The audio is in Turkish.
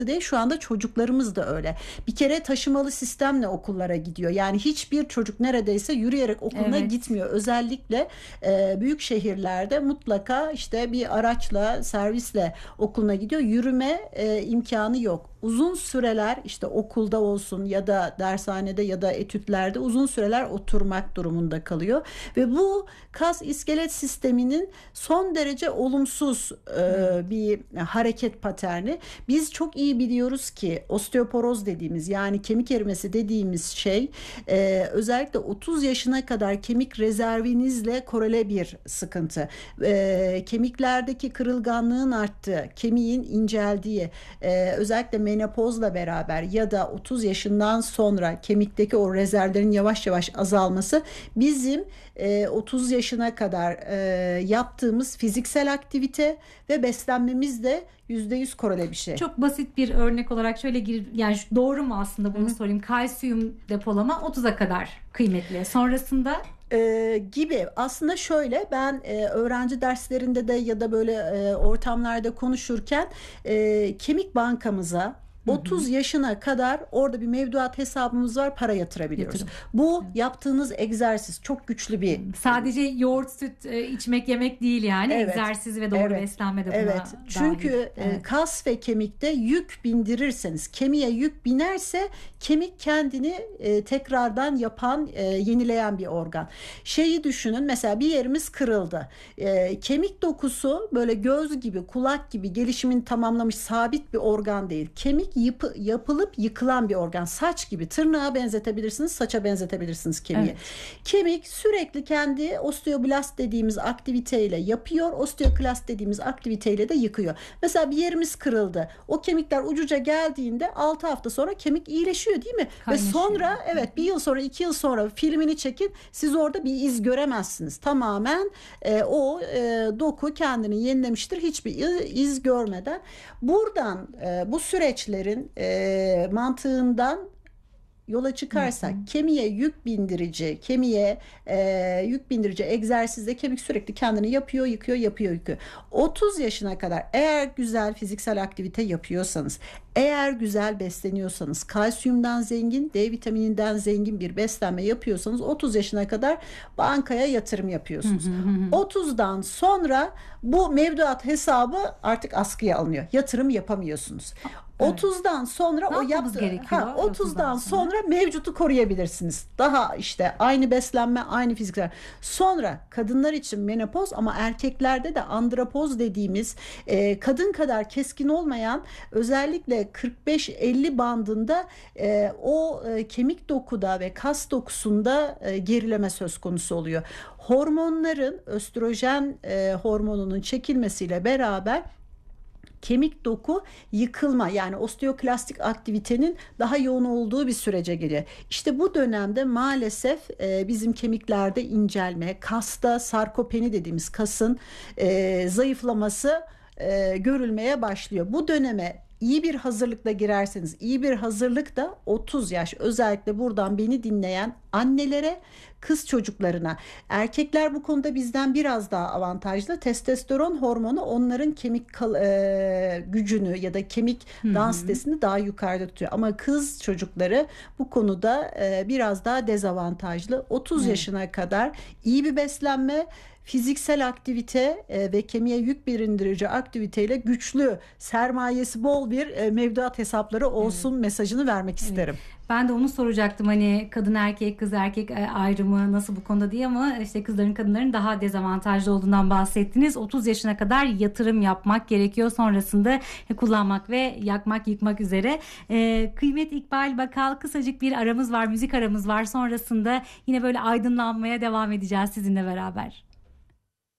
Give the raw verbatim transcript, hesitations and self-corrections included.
değil, şu anda çocuklarımız da öyle. Bir kere taşımalı sistemle okullara gidiyor. Yani hiçbir çocuk neredeyse yürüyerek okuluna Evet. gitmiyor. Özellikle e, büyük şehirlerde mutlaka işte bir araçla, servisle okuluna gidiyor. Yürüme e, imkanı yok. Uzun süreler işte okulda olsun ya da dershanede ya da etütlerde uzun süreler oturmak durumunda kalıyor. Ve bu kas iskelet sisteminin son derece olumsuz e, bir hareket paterni. Biz çok iyi biliyoruz ki osteoporoz dediğimiz, yani kemik erimesi dediğimiz şey e, özellikle otuz yaşına kadar kemik rezervinizle korele bir sıkıntı. E, kemiklerdeki kırılganlığın arttığı, kemiğin inceldiği, e, özellikle menopozla beraber ya da otuz yaşından sonra kemikteki o rezervlerin yavaş yavaş azalması bizim e, otuz yaşına kadar e, yaptığımız fiziksel aktivite ve beslenmemizle yüzde yüz korele bir şey. Çok basit bir örnek olarak şöyle gir, yani şu- doğru mu aslında bunu Hı hı. sorayım. Kalsiyum depolama otuza kadar kıymetli. Sonrasında Ee, gibi aslında şöyle, ben e, öğrenci derslerinde de ya da böyle e, ortamlarda konuşurken e, kemik bankamıza otuz yaşına kadar orada bir mevduat hesabımız var, para yatırabiliyoruz. Yatırım. Bu yaptığınız egzersiz çok güçlü bir sadece yoğurt, süt e, içmek, yemek değil yani. Evet. Egzersiz ve doğru Evet. beslenme de buna Evet. dahil. Çünkü e, Evet. kas ve kemikte yük bindirirseniz, kemiğe yük binerse kemik kendini e, tekrardan yapan, e, yenileyen bir organ. Şeyi düşünün, mesela bir yerimiz kırıldı. E, kemik dokusu böyle göz gibi, kulak gibi gelişimini tamamlamış sabit bir organ değil. Kemik yapı, yapılıp yıkılan bir organ. Saç gibi, tırnağa benzetebilirsiniz, saça benzetebilirsiniz kemiği. Evet. Kemik sürekli kendi osteoblast dediğimiz aktiviteyle yapıyor, osteoklast dediğimiz aktiviteyle de yıkıyor. Mesela bir yerimiz kırıldı. O kemikler ucuca geldiğinde altı hafta sonra kemik iyileşiyor, değil mi? Kaynaşıyor. Ve sonra evet, bir yıl sonra, iki yıl sonra filmini çekin, siz orada bir iz göremezsiniz. Tamamen e, o e, doku kendini yenilemiştir, hiçbir iz görmeden. Buradan e, bu süreçlerin e, mantığından yola çıkarsak, hı hı, kemiğe yük bindirici, kemiğe e, yük bindirici egzersizde kemik sürekli kendini yapıyor, yıkıyor, yapıyor, yıkıyor. otuz yaşına kadar eğer güzel fiziksel aktivite yapıyorsanız, eğer güzel besleniyorsanız, kalsiyumdan zengin, D vitamininden zengin bir beslenme yapıyorsanız otuz yaşına kadar bankaya yatırım yapıyorsunuz. Hı hı hı. otuzdan sonra bu mevduat hesabı artık askıya alınıyor. Yatırım yapamıyorsunuz. Evet. otuzdan sonra Ne o yapmamız yaptı, gerekiyor ha, otuzdan otuzdan sonra? sonra mevcutu koruyabilirsiniz. Daha işte aynı beslenme, aynı fiziksel. Sonra kadınlar için menopoz, ama erkeklerde de andropoz dediğimiz e, kadın kadar keskin olmayan, özellikle kırk beş elli bandında e, o e, kemik dokuda ve kas dokusunda e, gerileme söz konusu oluyor. Hormonların, östrojen e, hormonunun çekilmesiyle beraber kemik doku yıkılma, yani osteoklastik aktivitenin daha yoğun olduğu bir sürece geliyor. İşte bu dönemde maalesef e, bizim kemiklerde incelme, kasta sarkopeni dediğimiz kasın e, zayıflaması e, görülmeye başlıyor. Bu döneme iyi bir hazırlıkla girerseniz, iyi bir hazırlık da otuz yaş, özellikle buradan beni dinleyen annelere, kız çocuklarına. Erkekler bu konuda bizden biraz daha avantajlı. Testosteron hormonu onların kemik kal- e, gücünü ya da kemik densitesini daha yukarıda tutuyor. Ama kız çocukları bu konuda e, biraz daha dezavantajlı. otuz Evet. yaşına kadar iyi bir beslenme, fiziksel aktivite e, ve kemiğe yük bindirici aktiviteyle güçlü, sermayesi bol bir e, mevduat hesapları olsun mesajını vermek isterim. Ben de onu soracaktım, hani kadın erkek, kız erkek e, ayrımı nasıl bu konuda diye, ama işte kızların, kadınların daha dezavantajlı olduğundan bahsettiniz. otuz yaşına kadar yatırım yapmak gerekiyor, sonrasında kullanmak ve yakmak, yıkmak üzere. E, Kıymet İkbal Bakal, kısacık bir aramız var, müzik aramız var. Sonrasında yine böyle aydınlanmaya devam edeceğiz sizinle beraber.